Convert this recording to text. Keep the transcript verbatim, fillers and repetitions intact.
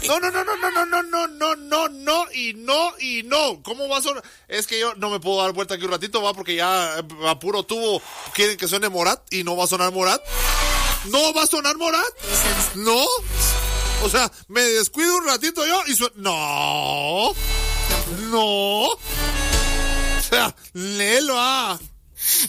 No, no, no, no, no, no, no, no, no, no, no, y no, y no. ¿Cómo va a sonar? Es que yo no me puedo dar vuelta aquí un ratito, va, porque ya a puro tubo quieren que suene Morat y no va a sonar Morat. ¿No va a sonar Morat? ¿No? O sea, me descuido un ratito yo y suena... No. No. O sea, léelo, ah.